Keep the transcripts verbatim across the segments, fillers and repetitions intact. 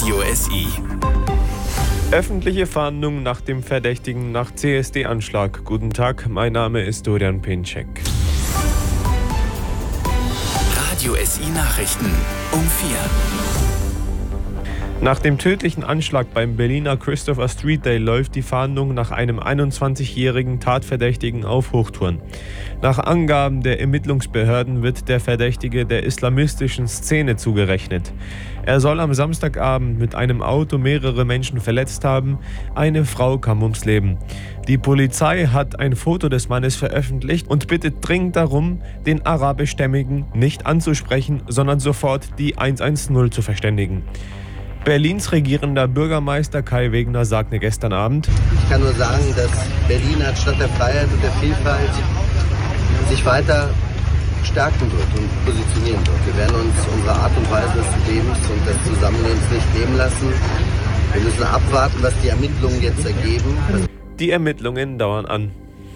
Radio S I. Öffentliche Fahndung nach dem Verdächtigen nach C S D-Anschlag. Guten Tag, mein Name ist Dorian Pinczek. Radio S I Nachrichten um vier. Nach dem tödlichen Anschlag beim Berliner Christopher Street Day läuft die Fahndung nach einem einundzwanzigjährigen Tatverdächtigen auf Hochtouren. Nach Angaben der Ermittlungsbehörden wird der Verdächtige der islamistischen Szene zugerechnet. Er soll am Samstagabend mit einem Auto mehrere Menschen verletzt haben. Eine Frau kam ums Leben. Die Polizei hat ein Foto des Mannes veröffentlicht und bittet dringend darum, den arabischstämmigen nicht anzusprechen, sondern sofort die hundertzehn zu verständigen. Berlins regierender Bürgermeister Kai Wegner sagte gestern Abend: Ich kann nur sagen, dass Berlin als Stadt der Freiheit und der Vielfalt sich weiter stärken wird und positionieren wird. Wir werden uns unsere Art und Weise des Lebens und des Zusammenlebens nicht nehmen lassen. Wir müssen abwarten, was die Ermittlungen jetzt ergeben. Die Ermittlungen dauern an.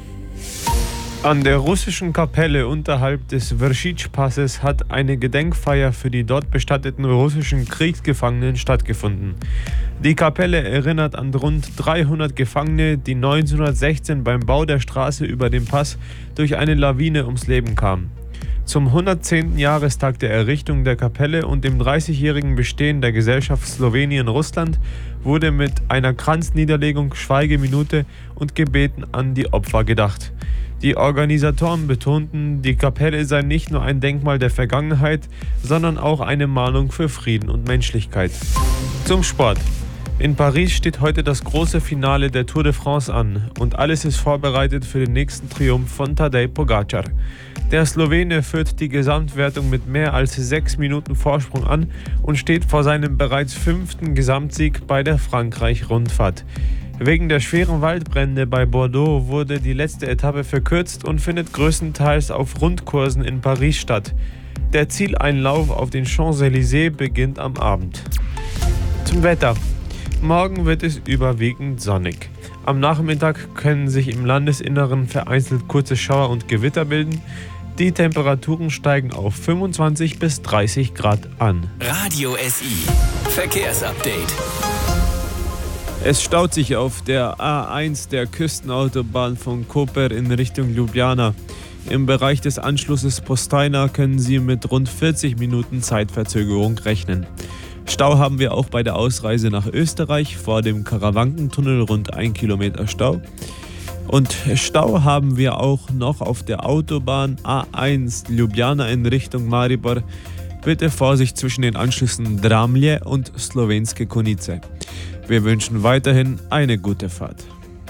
An der russischen Kapelle unterhalb des Vršíč-Passes hat eine Gedenkfeier für die dort bestatteten russischen Kriegsgefangenen stattgefunden. Die Kapelle erinnert an rund dreihundert Gefangene, die neunzehnhundertsechzehn beim Bau der Straße über den Pass durch eine Lawine ums Leben kamen. Zum hundertzehnten Jahrestag der Errichtung der Kapelle und dem dreißigjährigen Bestehen der Gesellschaft Slowenien-Russland wurde mit einer Kranzniederlegung, Schweigeminute und Gebeten an die Opfer gedacht. Die Organisatoren betonten, die Kapelle sei nicht nur ein Denkmal der Vergangenheit, sondern auch eine Mahnung für Frieden und Menschlichkeit. Zum Sport. In Paris steht heute das große Finale der Tour de France an und alles ist vorbereitet für den nächsten Triumph von Tadej Pogačar. Der Slowene führt die Gesamtwertung mit mehr als sechs Minuten Vorsprung an und steht vor seinem bereits fünften Gesamtsieg bei der Frankreich-Rundfahrt. Wegen der schweren Waldbrände bei Bordeaux wurde die letzte Etappe verkürzt und findet größtenteils auf Rundkursen in Paris statt. Der Zieleinlauf auf den Champs-Élysées beginnt am Abend. Zum Wetter. Morgen wird es überwiegend sonnig. Am Nachmittag können sich im Landesinneren vereinzelt kurze Schauer und Gewitter bilden. Die Temperaturen steigen auf fünfundzwanzig bis dreißig Grad an. Radio S I Verkehrsupdate. Es staut sich auf der A eins der Küstenautobahn von Koper in Richtung Ljubljana. Im Bereich des Anschlusses Postajna können Sie mit rund vierzig Minuten Zeitverzögerung rechnen. Stau haben wir auch bei der Ausreise nach Österreich vor dem Karawankentunnel, rund ein Kilometer Stau. Und Stau haben wir auch noch auf der Autobahn A eins Ljubljana in Richtung Maribor. Bitte Vorsicht zwischen den Anschlüssen Dramlje und Slovenske Konice. Wir wünschen weiterhin eine gute Fahrt.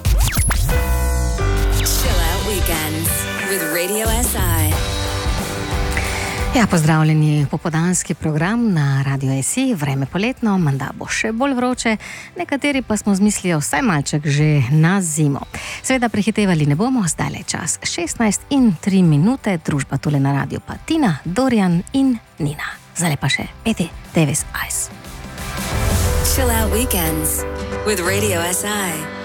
Chill Out Weekends with Radio S I. Ja, pozdravljeni, popoldanski program na Radio S I, vreme poletno, menda bo še bolj vroče, nekateri pa smo z mislijo vsaj malček že na zimo. Seveda prehitevali ne bomo, zdaj le čas šestnajst in tri minute, družba tule na radio pa Tina, Dorian in Nina. Zdaj pa še Betty Davis Eyes. Chill Out Weekends with Radio S I.